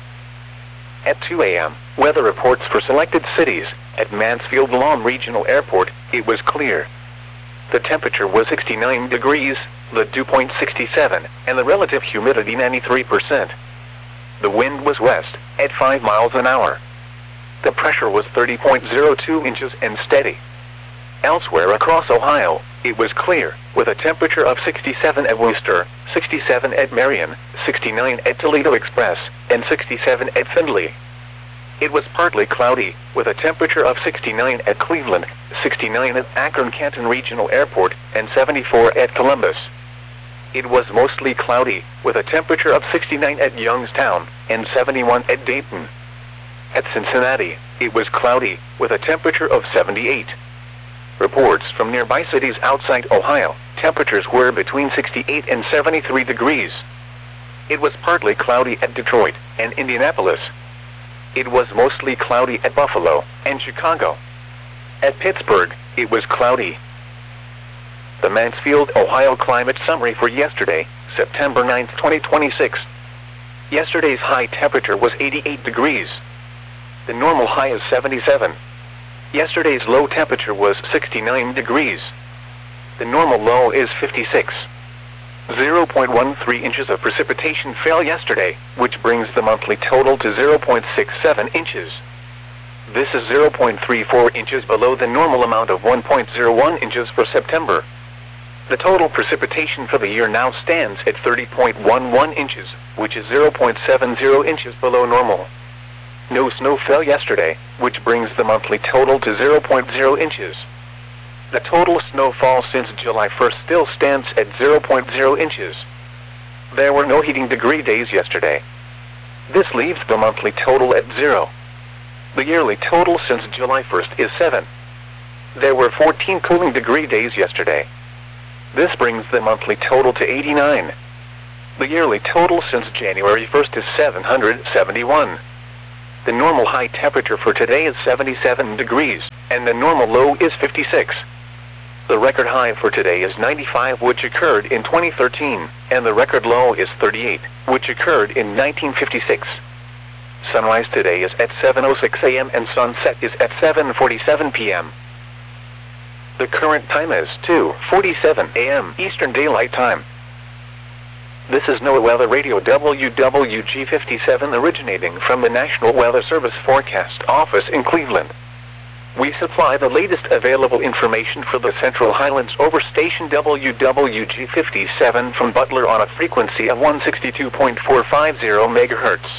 At 2 a.m., weather reports for selected cities. At Mansfield Lawn Regional Airport, it was clear. The temperature was 69 degrees, the dew point 67, and the relative humidity 93%. The wind was west, at 5 miles an hour. The pressure was 30.02 inches and steady. Elsewhere across Ohio, it was clear, with a temperature of 67 at Wooster, 67 at Marion, 69 at Toledo Express, and 67 at Findlay. It was partly cloudy, with a temperature of 69 at Cleveland, 69 at Akron-Canton Regional Airport, and 74 at Columbus. It was mostly cloudy, with a temperature of 69 at Youngstown, and 71 at Dayton. At Cincinnati, it was cloudy, with a temperature of 78. Reports from nearby cities outside Ohio, temperatures were between 68 and 73 degrees. It was partly cloudy at Detroit and Indianapolis. It was mostly cloudy at Buffalo and Chicago. At Pittsburgh, it was cloudy. The Mansfield, Ohio climate summary for yesterday, September 9, 2026. Yesterday's high temperature was 88 degrees. The normal high is 77. Yesterday's low temperature was 69 degrees. The normal low is 56. 0.13 inches of precipitation fell yesterday, which brings the monthly total to 0.67 inches. This is 0.34 inches below the normal amount of 1.01 inches for September. The total precipitation for the year now stands at 30.11 inches, which is 0.70 inches below normal. No snow fell yesterday, which brings the monthly total to 0.0 inches. The total snowfall since July 1st still stands at 0.0 inches. There were no heating degree days yesterday. This leaves the monthly total at 0. The yearly total since July 1st is 7. There were 14 cooling degree days yesterday. This brings the monthly total to 89. The yearly total since January 1st is 771. The normal high temperature for today is 77 degrees, and the normal low is 56. The record high for today is 95, which occurred in 2013, and the record low is 38, which occurred in 1956. Sunrise today is at 7:06 a.m. and sunset is at 7:47 p.m. The current time is 2:47 a.m. Eastern Daylight Time. This is NOAA Weather Radio WWG57 originating from the National Weather Service Forecast Office in Cleveland. We supply the latest available information for the Central Highlands over station WWG57 from Butler on a frequency of 162.450 MHz.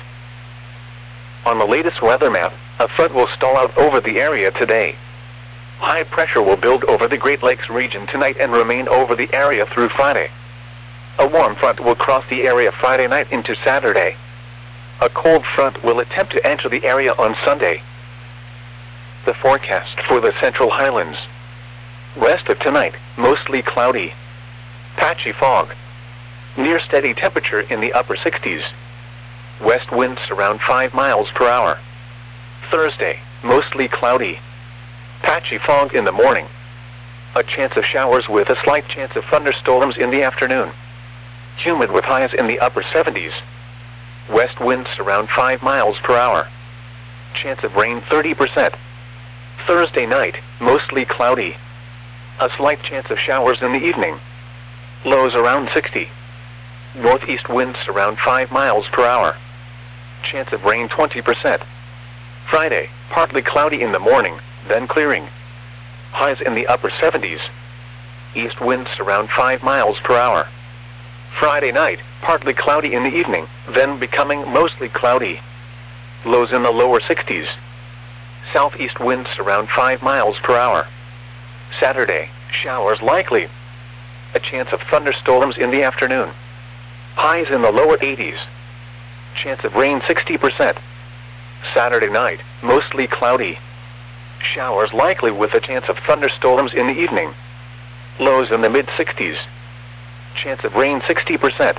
On the latest weather map, a front will stall out over the area today. High pressure will build over the Great Lakes region tonight and remain over the area through Friday. A warm front will cross the area Friday night into Saturday. A cold front will attempt to enter the area on Sunday. The forecast for the Central Highlands. West of tonight, mostly cloudy. Patchy fog. Near steady temperature in the upper 60s. West winds around 5 miles per hour. Thursday, mostly cloudy. Patchy fog in the morning. A chance of showers with a slight chance of thunderstorms in the afternoon. Humid with highs in the upper 70s. West winds around 5 miles per hour. Chance of rain 30%. Thursday night, mostly cloudy. A slight chance of showers in the evening. Lows around 60. Northeast winds around 5 miles per hour. Chance of rain 20%. Friday, partly cloudy in the morning, then clearing. Highs in the upper 70s. East winds around 5 miles per hour. Friday night, partly cloudy in the evening, then becoming mostly cloudy. Lows in the lower 60s. Southeast winds around 5 miles per hour. Saturday, showers likely. A chance of thunderstorms in the afternoon. Highs in the lower 80s. Chance of rain 60%. Saturday night, mostly cloudy. Showers likely with a chance of thunderstorms in the evening. Lows in the mid-60s. Chance of rain 60%.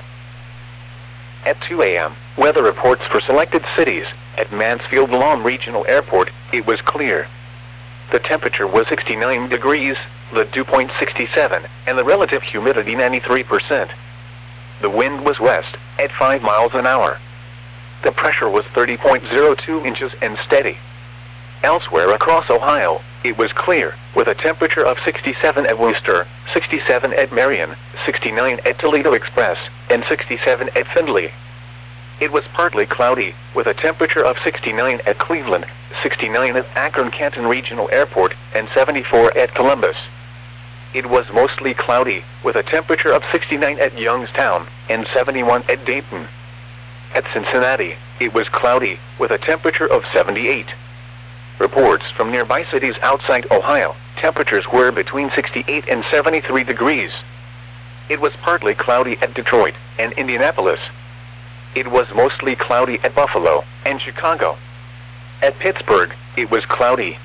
At 2 a.m., weather reports for selected cities. At Mansfield Lawn Regional Airport, it was clear. The temperature was 69 degrees, the dew point 67, and the relative humidity 93%. The wind was west, at 5 miles an hour. The pressure was 30.02 inches and steady. Elsewhere across Ohio, it was clear, with a temperature of 67 at Wooster, 67 at Marion, 69 at Toledo Express, and 67 at Findlay. It was partly cloudy, with a temperature of 69 at Cleveland, 69 at Akron-Canton Regional Airport, and 74 at Columbus. It was mostly cloudy, with a temperature of 69 at Youngstown, and 71 at Dayton. At Cincinnati, it was cloudy, with a temperature of 78. Reports from nearby cities outside Ohio, temperatures were between 68 and 73 degrees. It was partly cloudy at Detroit and Indianapolis. It was mostly cloudy at Buffalo and Chicago. At Pittsburgh, it was cloudy.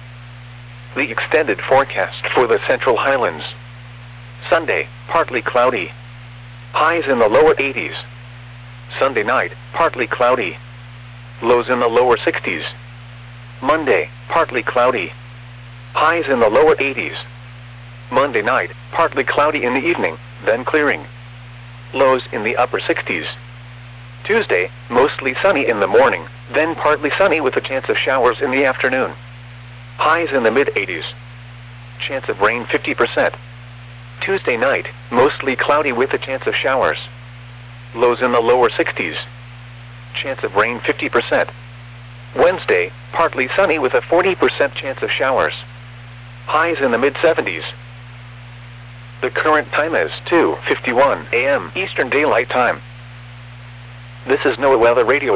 The extended forecast for the Central Highlands. Sunday, partly cloudy. Highs in the lower 80s. Sunday night, partly cloudy. Lows in the lower 60s. Monday, partly cloudy. Highs in the lower 80s. Monday night, partly cloudy in the evening, then clearing. Lows in the upper 60s. Tuesday, mostly sunny in the morning, then partly sunny with a chance of showers in the afternoon. Highs in the mid-80s. Chance of rain 50%. Tuesday night, mostly cloudy with a chance of showers. Lows in the lower 60s. Chance of rain 50%. Wednesday, partly sunny with a 40% chance of showers. Highs in the mid-70s. The current time is 2:51 a.m. Eastern Daylight Time. This is NOAA Weather Radio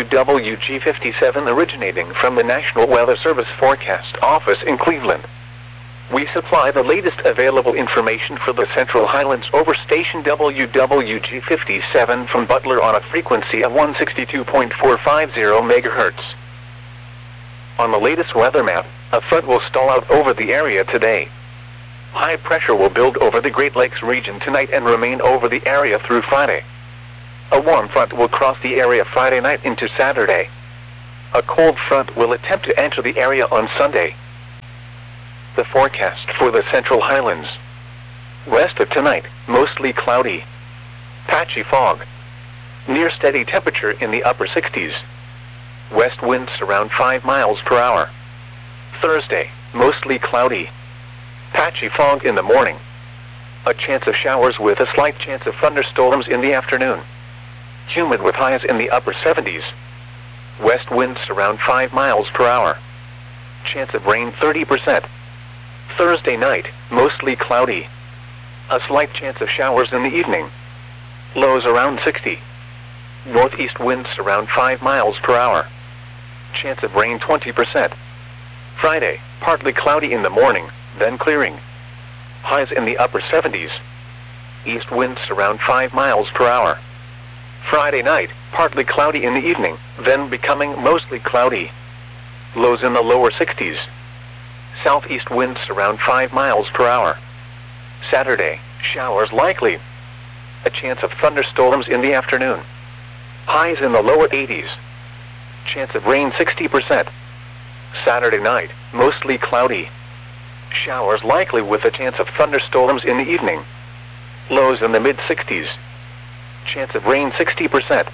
WWG57 originating from the National Weather Service Forecast Office in Cleveland. We supply the latest available information for the Central Highlands over station WWG57 from Butler on a frequency of 162.450 MHz. On the latest weather map, A front will stall out over the area today. High pressure will build over the Great Lakes region tonight and remain over the area through Friday. A warm front will cross the area Friday night into Saturday. A cold front will attempt to enter the area on Sunday. The forecast for the Central Highlands. West of tonight, mostly cloudy. Patchy fog. Near steady temperature in the upper 60s. West winds around 5 miles per hour. Thursday, mostly cloudy. Patchy fog in the morning. A chance of showers with a slight chance of thunderstorms in the afternoon. Humid with highs in the upper 70s. West winds around 5 miles per hour. Chance of rain 30%. Thursday night, mostly cloudy. A slight chance of showers in the evening. Lows around 60. Northeast winds around 5 miles per hour. Chance of rain 20%. Friday, partly cloudy in the morning, then clearing. Highs in the upper 70s. East winds around 5 miles per hour. Friday night, partly cloudy in the evening, then becoming mostly cloudy. Lows in the lower 60s. Southeast winds around 5 miles per hour. Saturday, showers likely. A chance of thunderstorms in the afternoon. Highs in the lower 80s. Chance of rain 60%. Saturday night, mostly cloudy. Showers likely with a chance of thunderstorms in the evening. Lows in the mid-60s. Chance of rain 60%.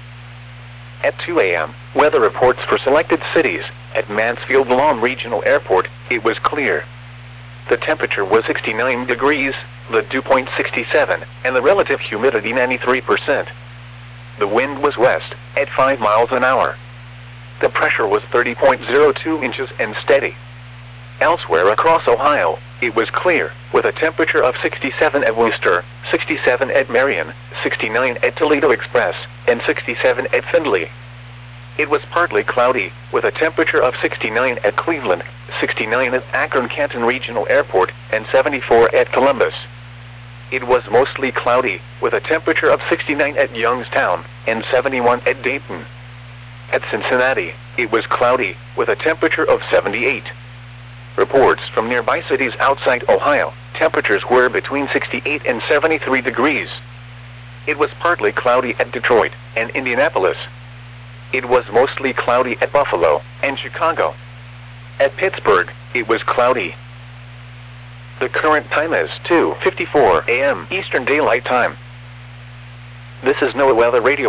At 2 a.m., weather reports for selected cities. At Mansfield Lawn Regional Airport, it was clear. The temperature was 69 degrees, the dew point 67, and the relative humidity 93%. The wind was west, at 5 miles an hour. The pressure was 30.02 inches and steady. Elsewhere across Ohio, it was clear, with a temperature of 67 at Wooster, 67 at Marion, 69 at Toledo Express, and 67 at Findlay. It was partly cloudy, with a temperature of 69 at Cleveland, 69 at Akron-Canton Regional Airport, and 74 at Columbus. It was mostly cloudy, with a temperature of 69 at Youngstown, and 71 at Dayton. At Cincinnati, it was cloudy, with a temperature of 78. Reports from nearby cities outside Ohio, temperatures were between 68 and 73 degrees. It was partly cloudy at Detroit and Indianapolis. It was mostly cloudy at Buffalo and Chicago. At Pittsburgh, it was cloudy. The current time is 2:54 a.m. Eastern Daylight Time. This is NOAA Weather Radio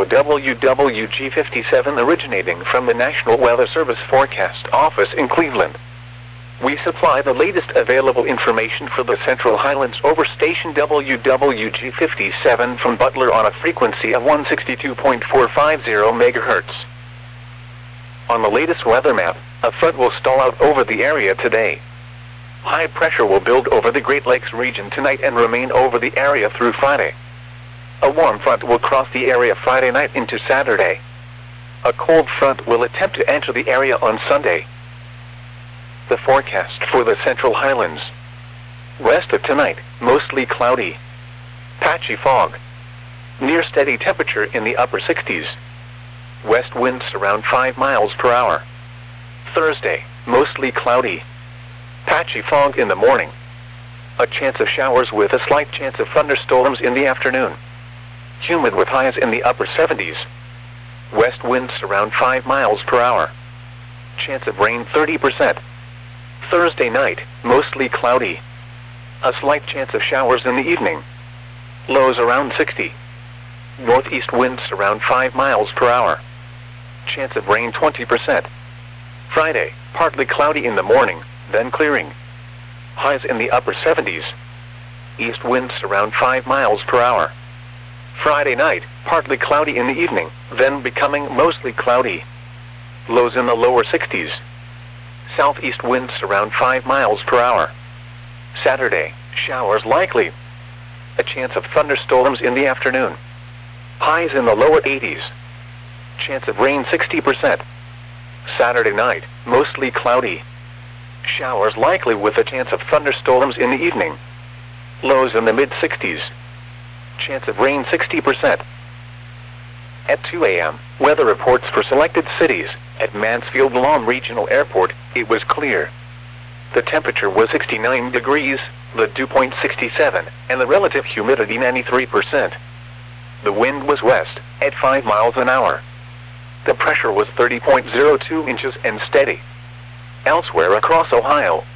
WWG57 originating from the National Weather Service Forecast Office in Cleveland. We supply the latest available information for the Central Highlands over station WWG57 from Butler on a frequency of 162.450 MHz. On the latest weather map, a front will stall out over the area today. High pressure will build over the Great Lakes region tonight and remain over the area through Friday. A warm front will cross the area Friday night into Saturday. A cold front will attempt to enter the area on Sunday. The forecast for the Central Highlands. West of tonight, mostly cloudy. Patchy fog. Near steady temperature in the upper 60s. West winds around 5 miles per hour. Thursday, mostly cloudy. Patchy fog in the morning. A chance of showers with a slight chance of thunderstorms in the afternoon. Humid with highs in the upper 70s. West winds around 5 miles per hour. Chance of rain 30%. Thursday night, mostly cloudy. A slight chance of showers in the evening. Lows around 60. Northeast winds around 5 miles per hour. Chance of rain 20%. Friday, partly cloudy in the morning, then clearing. Highs in the upper 70s. East winds around 5 miles per hour. Friday night, partly cloudy in the evening, then becoming mostly cloudy. Lows in the lower 60s. Southeast winds around 5 miles per hour. Saturday, showers likely. A chance of thunderstorms in the afternoon. Highs in the lower 80s. Chance of rain 60%. Saturday night, mostly cloudy. Showers likely with a chance of thunderstorms in the evening. Lows in the mid-60s. Chance of rain 60%. At 2 a.m., weather reports for selected cities. At Mansfield Lawn Regional Airport, it was clear. The temperature was 69 degrees, the dew point 67, and the relative humidity 93%. The wind was west, at 5 miles an hour. The pressure was 30.02 inches and steady. Elsewhere across Ohio,